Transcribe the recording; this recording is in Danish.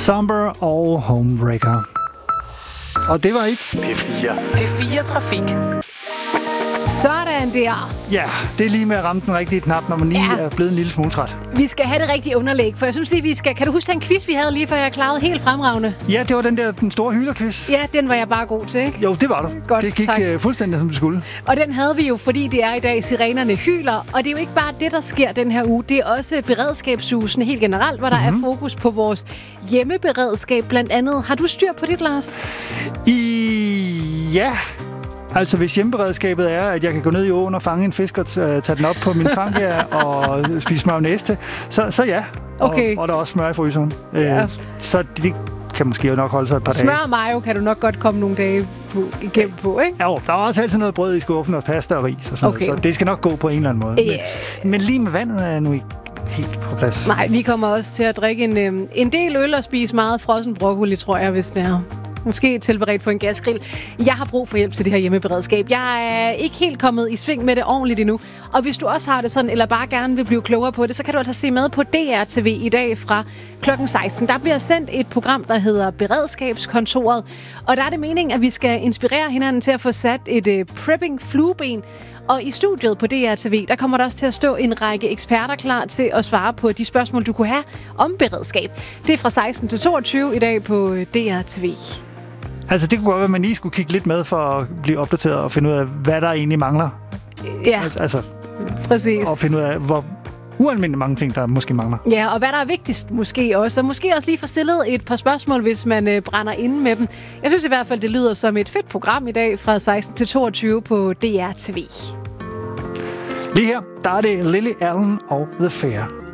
Somber og Homebreaker. Og det var ikke P4. P4 Trafik. Sådan der. Ja, det er lige med at ramme den rigtige knap, når man lige er blevet en lille smule træt. Vi skal have det rigtige underlæg, for jeg synes lige, vi skal... Kan du huske den quiz, vi havde lige før jeg klarede helt fremragende? Ja, det var den store hylderquiz. Ja, den var jeg bare god til, ikke? Jo, det var du. Godt, det gik fuldstændig, som det skulle. Og den havde vi jo, fordi det er i dag, sirenerne hyler. Og det er jo ikke bare det, der sker den her uge. Det er også beredskabsugen helt generelt, hvor der er fokus på vores hjemmeberedskab blandt andet. Har du styr på dit, Lars? Ja. Altså, hvis hjemmeberedskabet er, at jeg kan gå ned i åen og fange en fisk og tage den op på min tanke og spise mayonnaise, så ja. Okay. Og der er også smør i fryseren. Ja. Så det kan måske jo nok holde sig et par dage. Smør og mayo kan du nok godt komme nogle dage igennem på, ikke? Jo, der er også altid noget brød i skuffen og pasta og ris og sådan noget, så det skal nok gå på en eller anden måde. Men lige med vandet er jeg nu ikke helt på plads. Nej, vi kommer også til at drikke en del øl og spise meget frossen broccoli, tror jeg, hvis det er. Måske tilberedt på en gasgrill. Jeg har brug for hjælp til det her hjemmeberedskab. Jeg er ikke helt kommet i sving med det ordentligt endnu. Og hvis du også har det sådan, eller bare gerne vil blive klogere på det, så kan du altså se med på DR-TV i dag fra klokken 16. Der bliver sendt et program, der hedder Beredskabskontoret. Og der er det meningen, at vi skal inspirere hinanden til at få sat et prepping-flueben. Og i studiet på DR-TV, der kommer der også til at stå en række eksperter klar til at svare på de spørgsmål, du kunne have om beredskab. Det er fra 16 til 22 i dag på DR-TV. Altså, det kunne godt være, at man lige skulle kigge lidt med for at blive opdateret og finde ud af, hvad der egentlig mangler. Ja, altså, præcis. Og finde ud af, hvor ualmindeligt mange ting, der måske mangler. Ja, og hvad der er vigtigst måske også. Og måske også lige få stillet et par spørgsmål, hvis man brænder inde med dem. Jeg synes i hvert fald, det lyder som et fedt program i dag fra 16 til 22 på DR-TV. Lige her, der er det Lily Allen og The Fair.